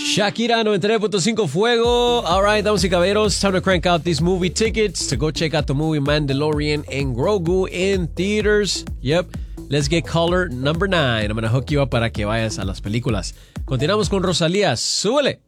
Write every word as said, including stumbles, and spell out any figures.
Shakira noventa y nueve punto cinco Fuego. All right, damas y caballeros, time to crank out these movie tickets to go check out the movie Mandalorian and Grogu in theaters. Yep, let's get caller number nine. I'm gonna hook you up para que vayas a las películas. Continuamos con Rosalía. Súbele.